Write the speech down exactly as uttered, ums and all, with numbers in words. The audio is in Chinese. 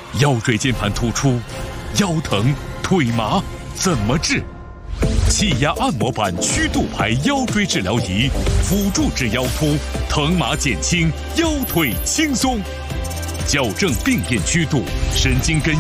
腰椎间盘突出、腰疼、腿麻怎么治？气压按摩板曲度牌腰椎治疗仪，辅助治腰突，疼麻减轻，腰腿轻松，矫正病变曲度，神经根